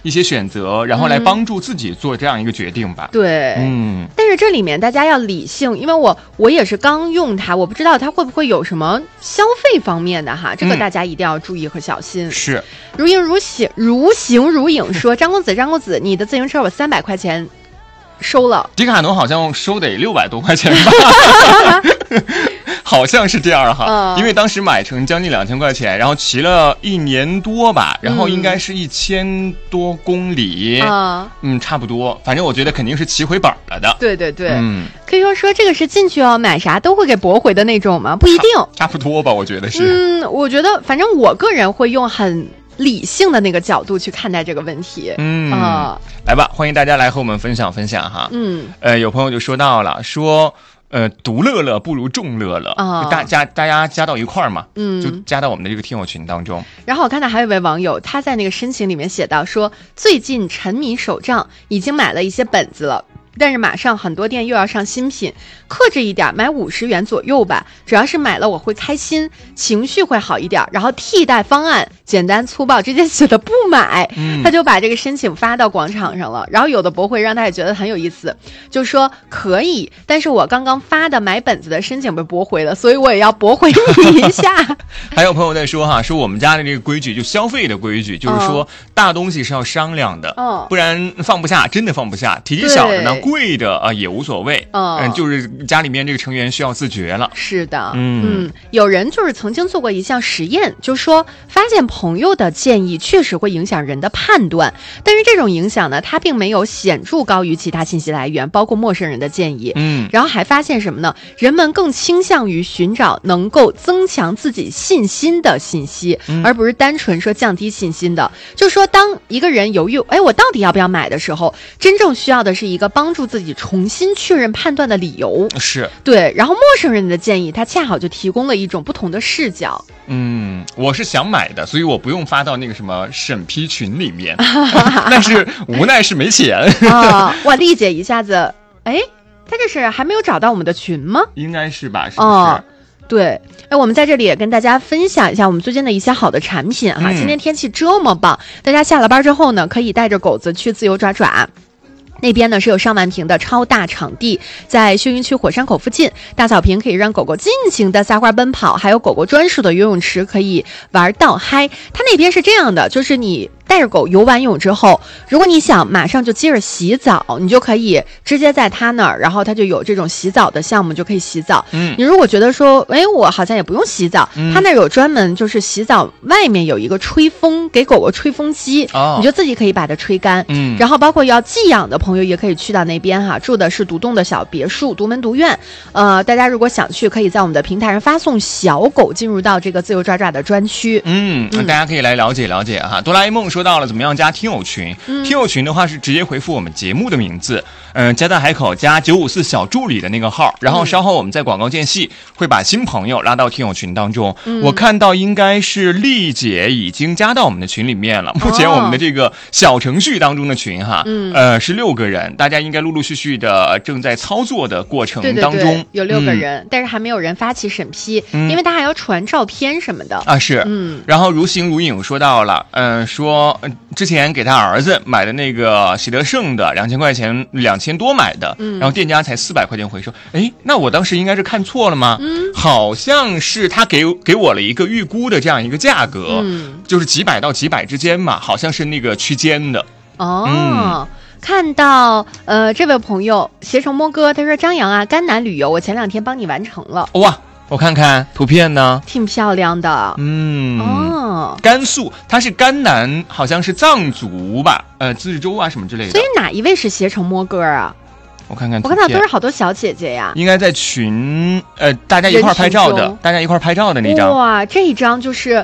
一些选择，然后来帮助自己做这样一个决定吧。 对，但是这里面大家要理性，因为我也是刚用它，我不知道它会不会有什么消费方面的哈，这个大家一定要注意和小心。 是， 如影如影说，张公子，你的自行车我300块钱收了。 迪卡侬好像收得600多块钱吧。好像是这样哈，因为当时买成将近2000块钱，然后骑了1年多吧，然后应该是1000多公里，差不多，反正我觉得肯定是骑回本了的。 对对对，QQ 说这个是进去买啥都会给驳回的那种吗？不一定， 差不多吧，我觉得是。 我觉得反正我个人会用很理性的那个角度去看待这个问题。 来吧，欢迎大家来和我们分享分享哈。有朋友就说到了，说独乐乐不如众乐乐大家加到一块儿嘛，就加到我们的这个听友群当中。 然后我看到还有一位网友，他在那个申请里面写到说，最近沉迷手账，已经买了一些本子了。但是马上很多店又要上新品，克制一点，买50元左右吧。主要是买了我会开心，情绪会好一点。然后替代方案简单粗暴，直接写的不买。他就把这个申请发到广场上了。然后有的驳回让他也觉得很有意思，就说可以，但是我刚刚发的买本子的申请被驳回了，所以我也要驳回你一下。 还有朋友在说哈，说我们家的这个规矩，就消费的规矩，就是说大东西是要商量的，不然放不下，真的放不下。体积小的呢，贵的也无所谓，就是家里面这个成员需要自觉了。 是的，有人就是曾经做过一项实验，就说发现朋友的建议确实会影响人的判断，但是这种影响呢，它并没有显著高于其他信息来源，包括陌生人的建议。然后还发现什么呢？人们更倾向于寻找能够增强自己信心的信息，而不是单纯说降低信心的。就是说，当一个人犹豫，我到底要不要买的时候，真正需要的是一个帮助自己重新确认判断的理由。 是对， 然后陌生人的建议，他恰好就提供了一种不同的视角。 我是想买的，所以我不用发到那个什么审批群里面，但是无奈是没钱我理解一下子，他这是还没有找到我们的群吗？ 应该是吧，是不是？ 对，我们在这里也跟大家分享一下我们最近的一些好的产品哈。今天天气这么棒，大家下了班之后呢，可以带着狗子去自由爪爪。那边呢是有上万平的超大场地，在秀云区火山口附近，大草坪可以让狗狗尽情的撒欢奔跑，还有狗狗专属的游泳池可以玩到嗨。它那边是这样的，就是你带着狗游完泳之后，如果你想马上就接着洗澡，你就可以直接在它那儿，然后它就有这种洗澡的项目，就可以洗澡。你如果觉得说我好像也不用洗澡，它那儿有专门就是洗澡外面有一个吹风，给狗狗吹风机，你就自己可以把它吹干。然后包括要寄养的朋友也可以去到那边哈，住的是独栋的小别墅，独门独院。大家如果想去，可以在我们的平台上发送小狗进入到这个自由爪爪的专区。 大家可以来了解了解哈。哆啦 A 梦说到了怎么样加听友群，听友群的话是直接回复我们节目的名字，加在海口加954小助理的那个号，然后稍后我们在广告间隙会把新朋友拉到听友群当中。我看到应该是丽姐已经加到我们的群里面了，目前我们的这个小程序当中的群哈，是6个人，大家应该陆陆续续的正在操作的过程当中。 对，有6个人，但是还没有人发起审批，因为他还要传照片什么的啊。是，然后如形如影说到了，说之前给他儿子买的那个喜德盛的2000块钱，2000多买的，然后店家才400块钱回收。那我当时应该是看错了吗？好像是他给我了一个预估的这样一个价格，就是几百到几百之间嘛，好像是那个区间的。 看到这位朋友携程摸哥，他说张扬啊，甘南旅游我前2天帮你完成了。 哇，我看看图片呢， 挺漂亮的。 甘肃，它是甘南，好像是藏族吧，自治州啊什么之类的。 所以哪一位是携程摸哥啊？ 我看看， 我看到都是好多小姐姐呀。 应该在群，大家一块拍照的，那张。 哇，这一张就是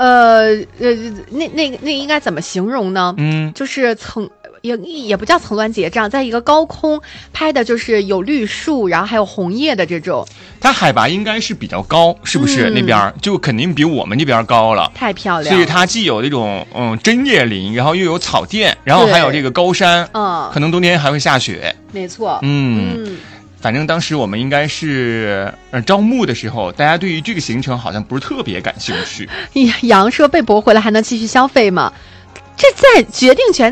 那应该怎么形容呢？就是也不叫层峦结帐，在一个高空拍的，就是有绿树，然后还有红叶的这种。 它海拔应该是比较高，是不是？那边就肯定比我们这边高了， 太漂亮了。 所以它既有那种针叶林，然后又有草甸，然后还有这个高山，可能冬天还会下雪。 没错， 反正当时我们应该是招募的时候，大家对于这个行程好像不是特别感兴趣。 杨说被驳回了还能继续消费吗？这在决定权